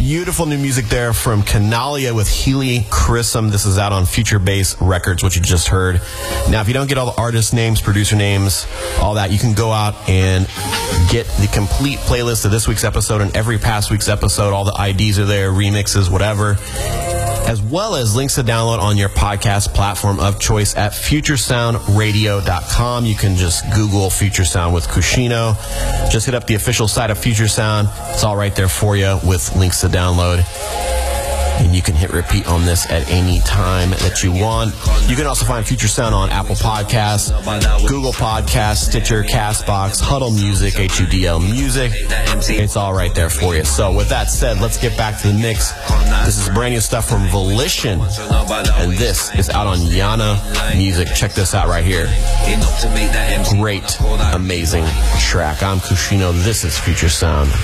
Beautiful new music there from Canalia with Healy Chrism. This is out on Future Bass Records, what you just heard. Now, if you don't get all the artist names, producer names, all that, you can go out and get the complete playlist of this week's episode and every past week's episode. All the IDs are there, remixes, whatever, as well as links to download on your podcast platform of choice at futuresoundradio.com. You can just Google Future Sound with Kushino. Just hit up the official site of Future Sound. It's all right there for you with links to download. And you can hit repeat on this at any time that you want. You can also find Future Sound on Apple Podcasts, Google Podcasts, Stitcher, CastBox, Huddle Music, HUDL Music. It's all right there for you. So with that said, let's get back to the mix. This is brand new stuff from Volition, and this is out on Yana Music. Check this out right here. Great, amazing track. I'm Kushino. This is Future Sound.